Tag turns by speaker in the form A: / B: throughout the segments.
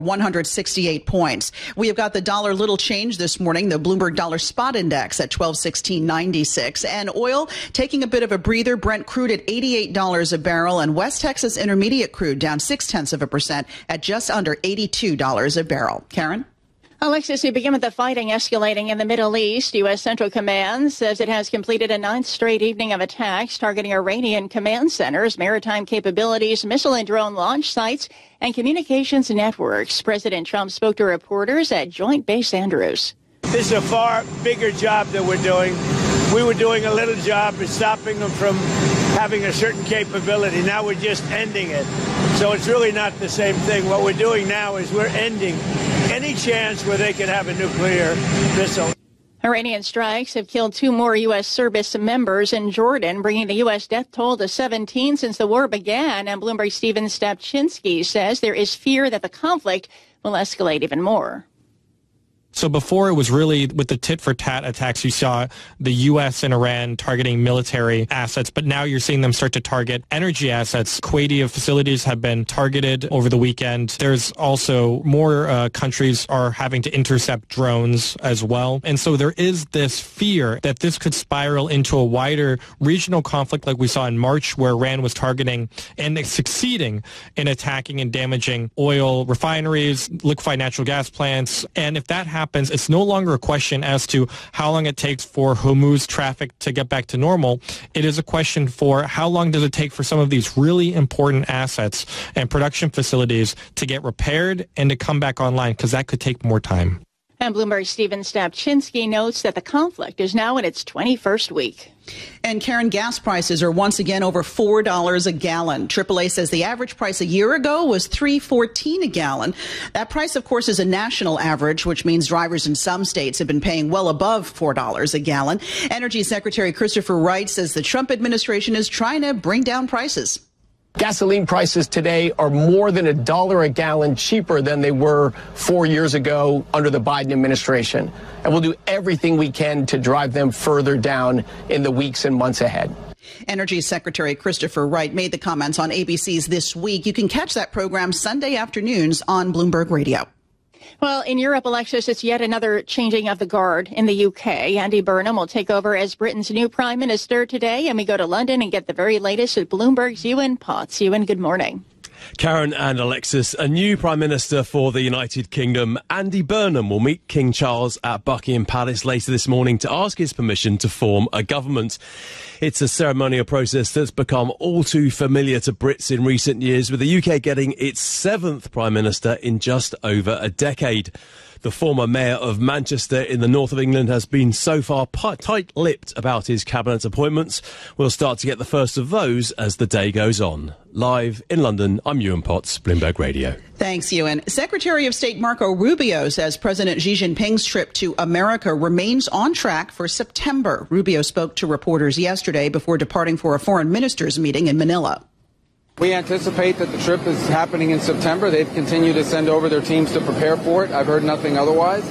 A: 168 points. We have got the dollar little change this morning, the Bloomberg Dollar Spot Index at 1216.96. And oil taking a bit of a breather. Brent crude at $88 a barrel, and West Texas Intermediate crude down 0.6% at just under $82 a barrel. Karen?
B: Alexis, we begin with the fighting escalating in the Middle East. U.S. Central Command says it has completed a 9th straight evening of attacks targeting Iranian command centers, maritime capabilities, missile and drone launch sites, and communications networks. President Trump spoke to reporters at Joint Base Andrews.
C: This is a far bigger job that we're doing. We were doing a little job of stopping them from having a certain capability. Now we're just ending it. So it's really not the same thing. What we're doing now is we're ending any chance where they could have a nuclear missile.
B: Iranian strikes have killed 2 more U.S. service members in Jordan, bringing the U.S. death toll to 17 since the war began. And Bloomberg's Stephen Stapchinsky says there is fear that the conflict will escalate even more.
D: So before, it was really with the tit-for-tat attacks, you saw the U.S. and Iran targeting military assets, but now you're seeing them start to target energy assets. Kuwaiti facilities have been targeted over the weekend. There's also more countries are having to intercept drones as well. And so there is this fear that this could spiral into a wider regional conflict like we saw in March, where Iran was targeting and succeeding in attacking and damaging oil refineries, liquefied natural gas plants. And if that happens, it's no longer a question as to how long it takes for Hormuz traffic to get back to normal. It is a question for how long does it take for some of these really important assets and production facilities to get repaired and to come back online, because that could take more time.
B: And Bloomberg's Stephen Stapchinsky notes that the conflict is now in its 21st week.
A: And Karen, gas prices are once again over $4 a gallon. AAA says the average price a year ago was $3.14 a gallon. That price, of course, is a national average, which means drivers in some states have been paying well above $4 a gallon. Energy Secretary Christopher Wright says the Trump administration is trying to bring down prices.
E: Gasoline prices today are more than $1 a gallon cheaper than they were 4 years ago under the Biden administration. And we'll do everything we can to drive them further down in the weeks and months ahead.
A: Energy Secretary Christopher Wright made the comments on ABC's This Week. You can catch that program Sunday afternoons on Bloomberg Radio.
B: Well, in Europe, Alexis, it's yet another changing of the guard in the UK. Andy Burnham will take over as Britain's new prime minister today. And we go to London and get the very latest at Bloomberg's Ewan Potts. Ewan, good morning.
F: Karen and Alexis, a new Prime Minister for the United Kingdom, Andy Burnham, will meet King Charles at Buckingham Palace later this morning to ask his permission to form a government. It's a ceremonial process that's become all too familiar to Brits in recent years, with the UK getting its 7th Prime Minister in just over a decade. The former mayor of Manchester in the north of England has been so far tight-lipped about his cabinet appointments. We'll start to get the first of those as the day goes on. Live in London, I'm Ewan Potts, Bloomberg Radio.
A: Thanks, Ewan. Secretary of State Marco Rubio says President Xi Jinping's trip to America remains on track for September. Rubio spoke to reporters yesterday before departing for a foreign ministers meeting in Manila.
G: We anticipate that the trip is happening in September. They've continued to send over their teams to prepare for it. I've heard nothing otherwise.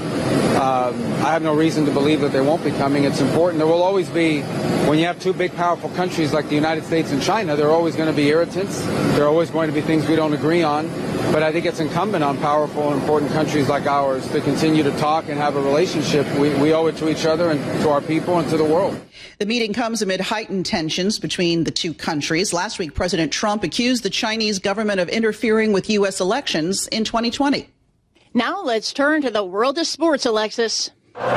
G: I have no reason to believe that they won't be coming. It's important. There will always be, when you have two big, powerful countries like the United States and China, there are always going to be irritants. There are always going to be things we don't agree on. But I think it's incumbent on powerful and important countries like ours to continue to talk and have a relationship. We owe it to each other and to our people and to the world.
A: The meeting comes amid heightened tensions between the two countries. Last week, President Trump accused the Chinese government of interfering with U.S. elections in 2020.
B: Now let's turn to the world of sports, Alexis.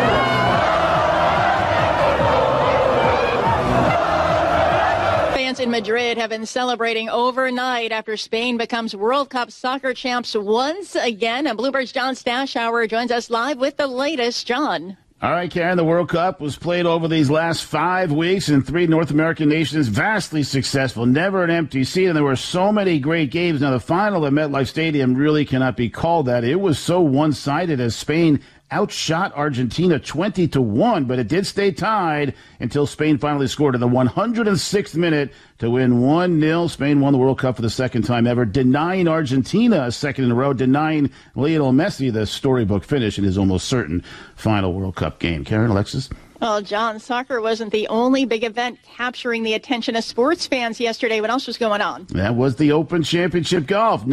B: Fans in Madrid have been celebrating overnight after Spain becomes World Cup soccer champs once again. And Bloomberg's John Stashower joins us live with the latest. John.
H: All right, Karen, the World Cup was played over these last 5 weeks in 3 North American nations, vastly successful, never an empty seat, and there were so many great games. Now, the final at MetLife Stadium really cannot be called that. It was so one-sided as Spain outshot Argentina 20-1, but it did stay tied until Spain finally scored in the 106th minute to win 1-0. Spain won the World Cup for the second time ever, denying Argentina a second in a row, denying Lionel Messi the storybook finish in his almost certain final World Cup game. Karen, Alexis?
B: Well, John, soccer wasn't the only big event capturing the attention of sports fans yesterday. What else was going on?
H: That was the Open Championship Golf.